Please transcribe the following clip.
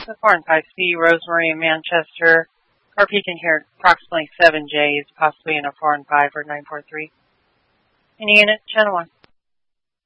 The 4 and 5C, Rosemary and Manchester. RP can hear approximately 7 Js, possibly in a 4 and 5 or 943. Any unit, channel 1.